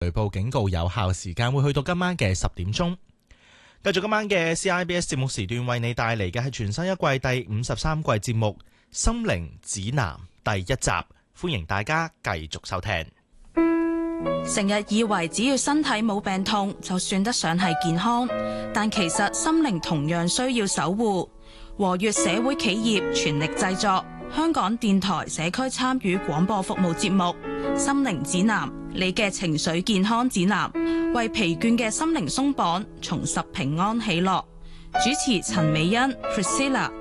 雷暴警告有效時間會去到今晚嘅10點鐘。繼續今晚嘅 CIBS 節目時段，為你帶嚟嘅係全新一季第53季節目《心靈指南》第1集，歡迎大家繼續收聽。 成日以為只要身體冇病痛就算得上係健康，但其實心靈同樣需要守護。和悅社會企業全力製作香港電台社區參與廣播服務節目《心靈指南》，你嘅情緒健康指南，為疲倦嘅心靈鬆綁，重拾平安喜樂。主持陳美欣 Priscilla。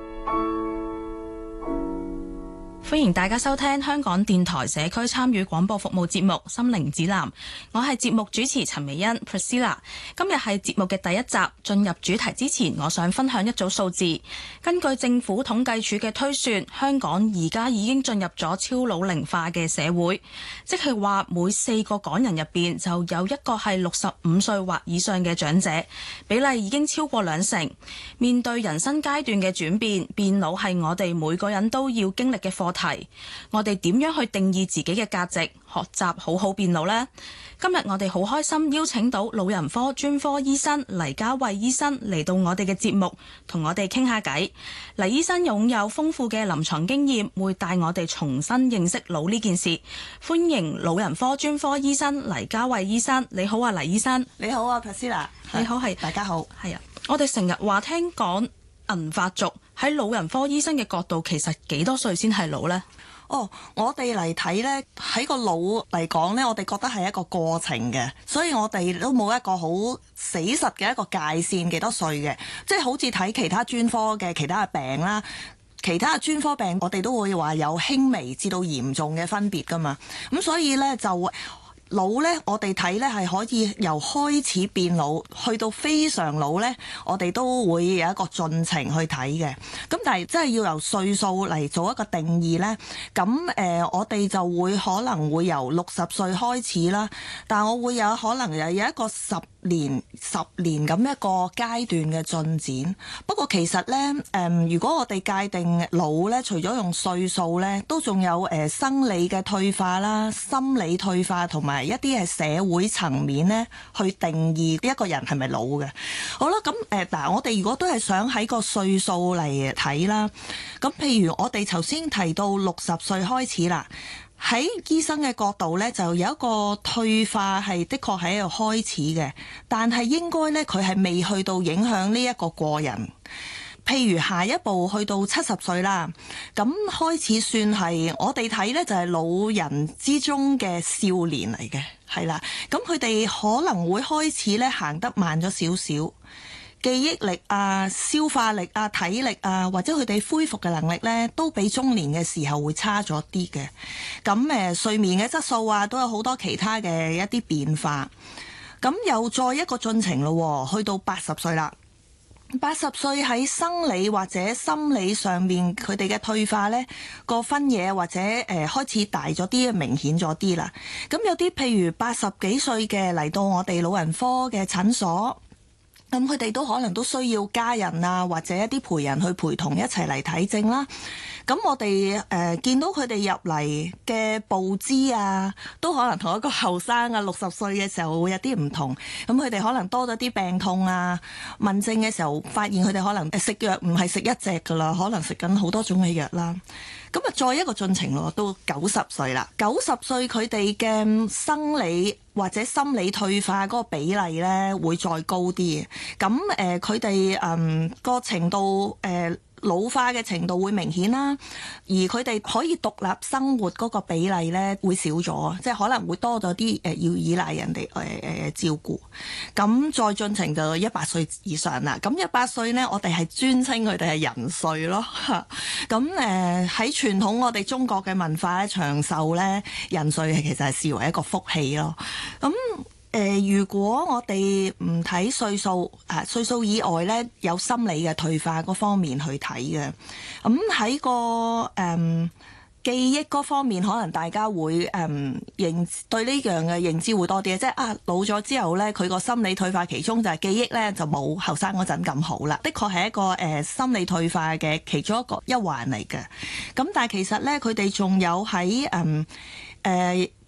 歡迎大家收聽香港電台社區參與廣播服務節目《心靈指南》，我係節目主持陳美欣 Priscilla。今日係節目嘅第1集，進入主題之前，我想分享一組數字。根據政府統計處嘅推算，香港而家已經進入咗超老齡化嘅社會，即係話每4個港人入邊就有一個係65歲或以上嘅長者，比例已經超過20%。面對人生階段嘅轉變，變老係我哋每個人都要經歷嘅課題。我哋點樣去定義自己嘅價值？學習好好變老呢？今日我哋好開心邀請到老人科專科醫生黎家慧醫生嚟到我哋嘅節目，同我哋傾下偈。黎醫生擁有豐富嘅臨床經驗，會帶我哋重新認識老呢件事。歡迎老人科專科醫生黎家慧醫生。你好啊，黎醫生。 你好啊 Priscilla。 你好，係大家好。 係啊，我哋成日話聽講銀髮族，喺老人科醫生嘅角度，其實幾多歲先係老呢？ 我哋嚟睇呢，喺個老嚟講呢，我哋覺得係一個過程嘅，所以我哋都冇一個好死實嘅一個界線幾多歲嘅，即係好似睇其他專科嘅其他嘅病啦，其他嘅專科病我哋都會話有輕微至到嚴重嘅分別㗎嘛，咁所以呢，就老呢，我哋睇呢係可以由開始變老去到非常老呢，我哋都會有一個進程去睇嘅。咁但係真係要由歲數嚟做一個定義呢。咁我哋就會可能會由60歲開始啦。但我會有可能有一個10年咁一個階段嘅進展。不過其實呢，如果我哋界定老呢，除咗用歲數呢，都仲有生理嘅退化啦、心理退化同埋一啲係社會層面咧，去定義一個人係咪老嘅。好啦，咁嗱，我哋如果都係想喺個歲數嚟睇啦，咁譬如我哋頭先提到60歲開始啦，喺醫生嘅角度咧，就有一個退化係的確喺度開始嘅，但係應該咧佢係未去到影響呢一個個人。譬如下一步去到70歲啦，咁開始算係我哋睇呢就係老人之中嘅少年嚟嘅，係啦。咁佢哋可能會開始呢行得慢咗少少，記憶力啊、消化力啊、體力啊，或者佢哋恢復嘅能力呢，都比中年嘅時候會差咗啲嘅。咁睡眠嘅質素啊，都有好多其他嘅一啲變化。咁又再一個進程咯，去到80歲啦。80歲喺生理或者心理上面佢哋嘅退化呢個分野或者開始大咗啲，明顯咗啲啦。咁有啲譬如80幾歲嘅嚟到我哋老人科嘅診所，咁佢哋都可能都需要家人啊或者一啲陪人去陪同一齊嚟睇症啦。咁我哋見到佢哋入嚟嘅步姿啊，都可能同一個後生啊60歲嘅時候會有啲唔同。咁佢哋可能多咗啲病痛啊，問症嘅時候發現佢哋可能食藥唔係食一隻噶啦，可能食緊好多種嘅藥啦。咁啊，再一個進程咯，到90歲啦。90歲佢哋嘅生理或者心理退化嗰個比例咧，會再高啲嘅。咁佢哋個程度老化嘅程度會明顯啦，而佢哋可以獨立生活嗰個比例咧會少咗，即係可能會多咗啲要依賴人哋照顧。咁再進程就100歲以上啦。咁100歲呢，我哋係尊稱佢哋係人瑞咯。咁喺傳統我哋中國嘅文化咧，長壽咧，人瑞其實係視為一個福氣咯。咁如果我哋唔睇歲數，歲數以外咧，有心理嘅退化嗰方面去睇嘅。咁喺個記憶嗰方面，可能大家會對呢樣嘅認知會多啲，即係老咗之後咧，佢個心理退化其中就係記憶咧就冇後生嗰陣咁好啦。的確係一個心理退化嘅其中一環嚟嘅。咁但係其實咧，佢哋仲有喺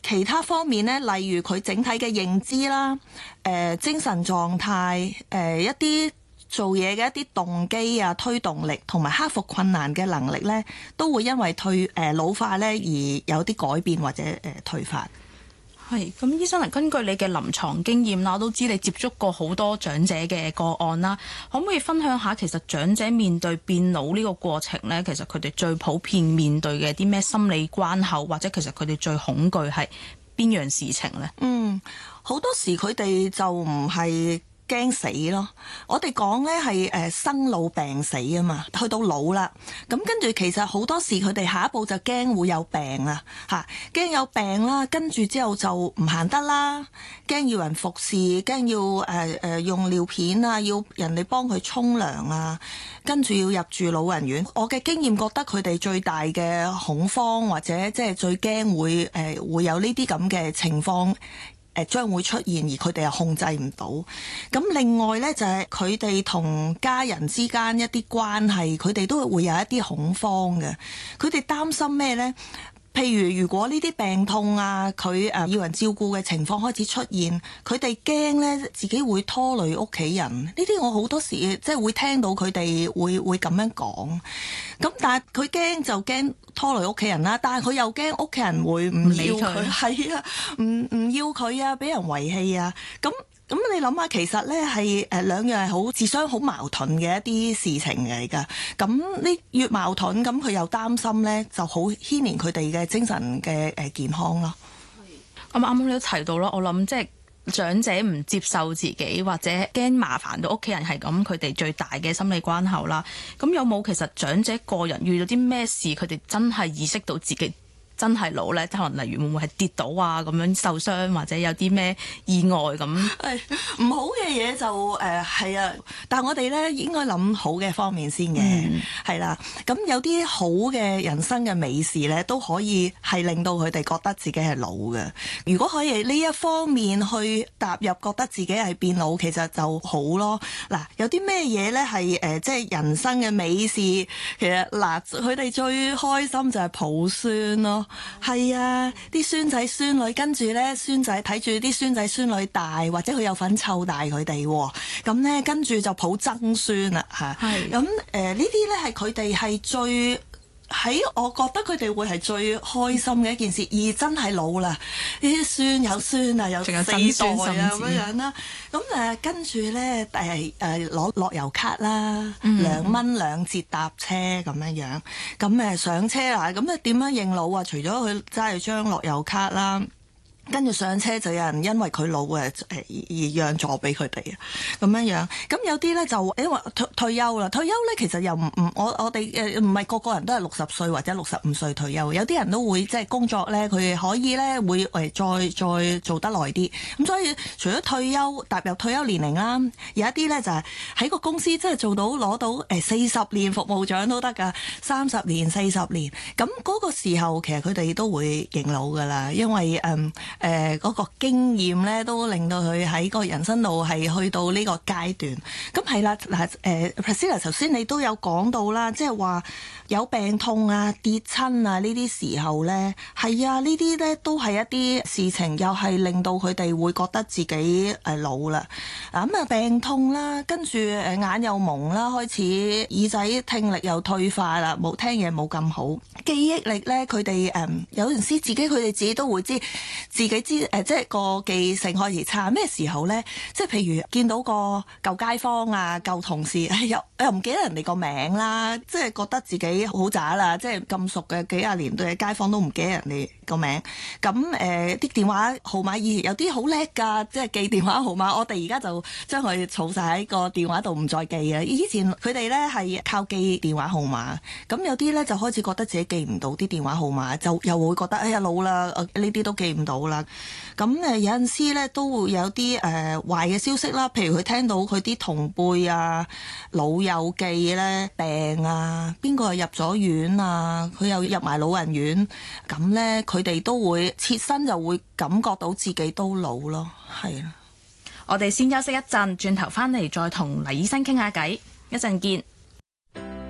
其他方面呢，例如佢整體嘅認知啦、精神狀態、一啲做嘢嘅一啲動機啊、推動力同埋克服困難嘅能力呢，都會因為老化呢而有啲改變或者退化。 係，咁醫生，根據你嘅臨床經驗啦，我都知你接觸過好多長者嘅個案啦，可唔可以分享下其實長者面對變老呢個過程呢？其實佢哋最普遍面對嘅啲咩心理關口，或者其實佢哋最恐懼係邊樣事情呢？ 好多時佢哋就唔係驚死咯，我哋講咧係生老病死啊嘛，去到老啦，咁跟住其實好多時佢哋下一步就驚會有病啦，驚有病啦，跟住之後就唔行得啦，驚要人服侍，驚要用尿片啊，要人哋幫佢沖涼啊，跟住要入住老人院。我嘅經驗覺得佢哋最大嘅恐慌或者即係最驚會有呢啲咁嘅情況將會出現，而佢哋又控制唔到。咁另外呢，就係佢哋同家人之間一啲關係，佢哋都會有一啲恐慌嘅。佢哋擔心咩呢？譬如果呢啲病痛啊，佢要人照顧嘅情況開始出現，佢哋驚呢自己會拖累屋企人。呢啲我好多時即係會聽到佢哋會咁樣講。咁但係佢驚就驚拖累屋企人啦，但係佢又驚屋企人會唔要佢，係啊，唔要佢啊，俾人遺棄啊，咁你諗下，其實咧係兩樣係好自相好矛盾嘅一啲事情嚟㗎。咁呢越矛盾，咁佢又擔心咧，就好牽連佢哋嘅精神嘅健康咯。 咁啱啱你都提到啦，我諗即係長者唔接受自己或者驚麻煩到屋企人係咁，佢哋最大嘅心理關口啦。咁有冇其實長者個人遇到啲咩事，佢哋真係意識到自己真係老咧？可能例如會唔會係跌倒啊，咁樣受傷，或者有啲咩意外咁？ 唔好嘅嘢就係啊，但係我哋咧應該諗好嘅方面先嘅，係啦。咁有啲好嘅人生嘅美事咧，都可以係令到佢哋覺得自己係老嘅。如果可以呢一方面去踏入，覺得自己係變老，其實就好咯。嗱，有啲咩嘢咧係即係人生嘅美事？其實嗱，佢哋最開心就係抱孫咯。係啊，啲孫仔孫女跟住咧，孫仔睇住啲孫仔孫女大，或者佢有份湊大佢哋，咁咧跟住就抱曾孫啦嚇。係咁呢啲咧係佢哋係最我覺得佢哋會係最開心嘅一件事，而真係老啦，呢啲孫有孫啊，有四代啊咁樣啦。咁跟住咧攞樂悠卡啦，2蚊2節搭車咁樣。咁上車啦，咁點樣認老啊？除咗佢揸住張樂悠卡啦。跟住上車就有人因為佢老而讓座俾佢哋啊，咁樣。咁有啲咧就因為退休啦，退休咧其實又我哋唔係個個人都係60歲或者65歲退休，有啲人都會即係工作咧，佢可以咧會再做得耐啲。咁所以除咗退休踏入退休年齡啦，有一啲咧就係喺個公司即係做到攞到40年服務獎都得㗎，30年40年。咁嗰個時候其實佢哋都會認老㗎啦，因為嗰個經驗咧，都令到佢喺個人生路係去到呢個階段。咁係啦，嗱Priscilla 頭先你都有講到啦，即係話有病痛啊、跌親啊呢啲時候咧，係啊，呢啲咧都係一啲事情，又係令到佢哋會覺得自己老啦。咁啊病痛啦，跟住眼又矇啦，開始耳仔聽力又退化啦，冇聽嘢冇咁好，記憶力咧佢哋有陣時佢哋自己都會知。自己知即係個記性開始差，咩時候咧？即係譬如見到個舊街坊啊、舊同事，又唔記得人哋個名啦，即係覺得自己好渣啦，即係咁熟嘅幾廿年對嘅街坊都唔記得人哋個名。咁啲電話號碼以前有啲好叻㗎，即係記電話號碼。我哋而家就將佢儲晒喺個電話度，唔再記啊。以前佢哋咧係靠記電話號碼，咁有啲咧就開始覺得自己記唔到啲電話號碼，就又會覺得哎呀老啦，呢啲都記唔到啦。咁有陣時咧都會有啲壞嘅消息啦，譬如佢聽到佢啲同輩啊、老友記咧病啊，邊個入咗院啊，佢又入埋老人院，咁咧佢哋都會切身就會感覺到自己都老咯，係啊。 我哋先休息一陣，轉頭翻嚟再同黎醫生傾下偈，一陣見。